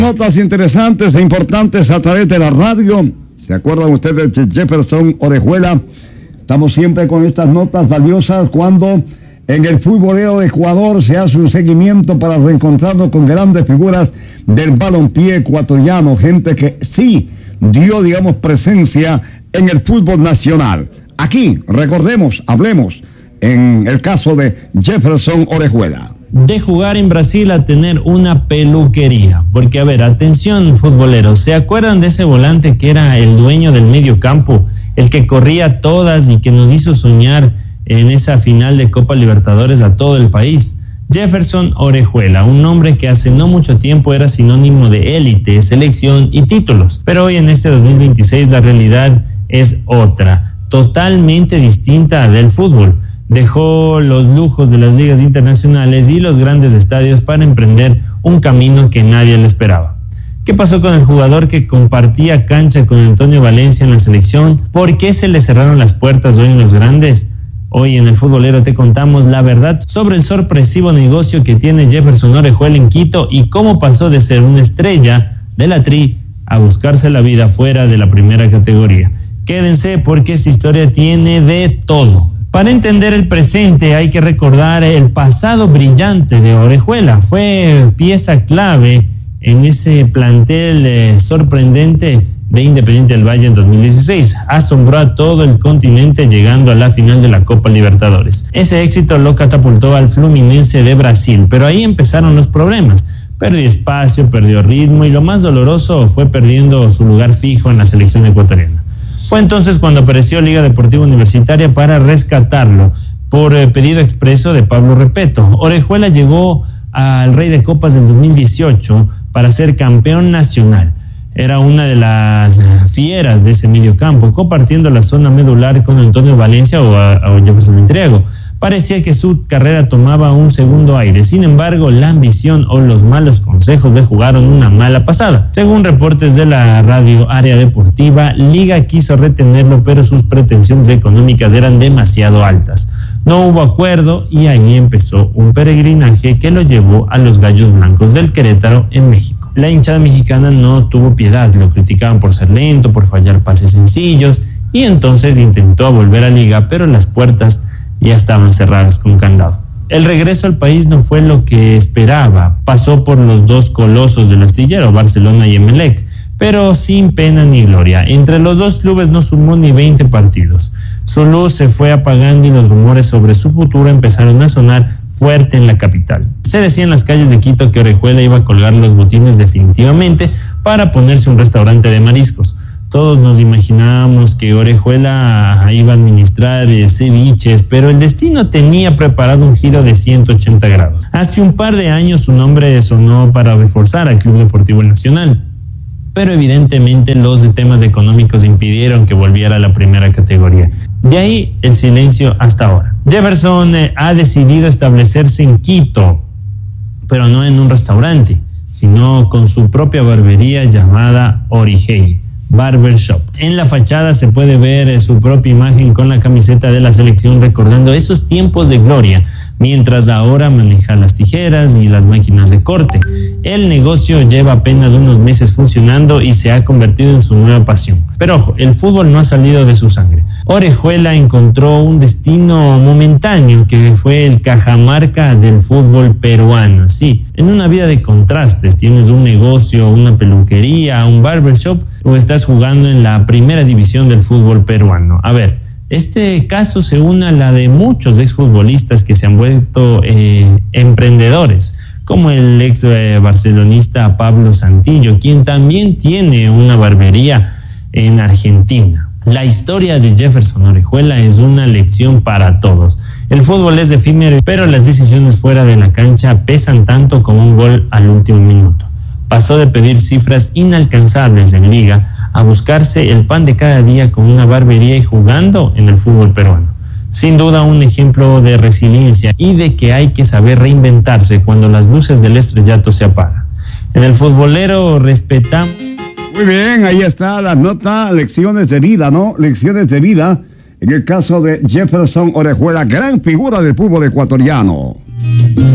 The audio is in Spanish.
Notas interesantes e importantes a través de la radio. ¿Se acuerdan ustedes de Jefferson Orejuela? Estamos siempre con estas notas valiosas cuando en el futbolero de Ecuador se hace un seguimiento para reencontrarnos con grandes figuras del balompié ecuatoriano, gente que sí dio, digamos, presencia en el fútbol nacional. Aquí, recordemos, hablemos en el caso de Jefferson Orejuela. De jugar en Brasil a tener una peluquería. Porque, a ver, atención futboleros, ¿se acuerdan de ese volante que era el dueño del medio campo? El que corría todas y que nos hizo soñar en esa final de Copa Libertadores a todo el país. Jefferson Orejuela, un nombre que hace no mucho tiempo era sinónimo de élite, selección y títulos. Pero hoy en este 2026 la realidad es otra, totalmente distinta del fútbol. Dejó los lujos de las ligas internacionales y los grandes estadios para emprender un camino que nadie le esperaba. ¿Qué pasó con el jugador que compartía cancha con Antonio Valencia en la selección? ¿Por qué se le cerraron las puertas hoy en los grandes? Hoy en el futbolero te contamos la verdad sobre el sorpresivo negocio que tiene Jefferson Orejuela en Quito y cómo pasó de ser una estrella de la Tri a buscarse la vida fuera de la primera categoría. Quédense porque esta historia tiene de todo. Para entender el presente hay que recordar el pasado brillante de Orejuela. Fue pieza clave en ese plantel sorprendente de Independiente del Valle en 2016. Asombró a todo el continente llegando a la final de la Copa Libertadores. Ese éxito lo catapultó al Fluminense de Brasil, pero ahí empezaron los problemas. Perdió espacio, perdió ritmo y lo más doloroso fue perdiendo su lugar fijo en la selección ecuatoriana. Fue entonces cuando apareció Liga Deportiva Universitaria para rescatarlo, por pedido expreso de Pablo Repeto. Orejuela llegó al Rey de Copas del 2018 para ser campeón nacional. Era una de las fieras de ese mediocampo, compartiendo la zona medular con Antonio Valencia o Jefferson Intriago. Parecía que su carrera tomaba un segundo aire. Sin embargo, la ambición o los malos consejos le jugaron una mala pasada. Según reportes de la radio Área Deportiva, Liga quiso retenerlo, pero sus pretensiones económicas eran demasiado altas. No hubo acuerdo y ahí empezó un peregrinaje que lo llevó a los Gallos Blancos del Querétaro en México. La hinchada mexicana no tuvo piedad, lo criticaban por ser lento, por fallar pases sencillos y entonces intentó volver a Liga, pero las puertas ya estaban cerradas con candado. El regreso al país no fue lo que esperaba. Pasó por los dos colosos del astillero, Barcelona y Emelec, pero sin pena ni gloria. Entre los dos clubes no sumó ni 20 partidos. Su luz se fue apagando y los rumores sobre su futuro empezaron a sonar fuerte en la capital. Se decía en las calles de Quito que Orejuela iba a colgar los botines definitivamente para ponerse un restaurante de mariscos. Todos nos imaginábamos que Orejuela iba a administrar ceviches, pero el destino tenía preparado un giro de 180 grados. Hace un par de años su nombre sonó para reforzar al Club Deportivo Nacional, pero evidentemente los temas económicos impidieron que volviera a la primera categoría. De ahí el silencio hasta ahora. Jefferson ha decidido establecerse en Quito, pero no en un restaurante, sino con su propia barbería llamada Orihei Barbershop. En la fachada se puede ver su propia imagen con la camiseta de la selección recordando esos tiempos de gloria, mientras ahora maneja las tijeras y las máquinas de corte. El negocio lleva apenas unos meses funcionando y se ha convertido en su nueva pasión. Pero ojo, el fútbol no ha salido de su sangre. Orejuela encontró un destino momentáneo que fue el Cajamarca del fútbol peruano. Sí, en una vida de contrastes, tienes un negocio, una peluquería, un barbershop o estás jugando en la primera división del fútbol peruano. A ver, este caso se une a la de muchos exfutbolistas que se han vuelto emprendedores, como el ex barcelonista Pablo Santillo, quien también tiene una barbería en Argentina. La historia de Jefferson Orejuela es una lección para todos. El fútbol es efímero, pero las decisiones fuera de la cancha pesan tanto como un gol al último minuto. Pasó de pedir cifras inalcanzables en Liga a buscarse el pan de cada día con una barbería y jugando en el fútbol peruano. Sin duda un ejemplo de resiliencia y de que hay que saber reinventarse cuando las luces del estrellato se apagan. En el futbolero respetamos. Muy bien, ahí está la nota, lecciones de vida, ¿no? Lecciones de vida en el caso de Jefferson Orejuela, gran figura del fútbol ecuatoriano.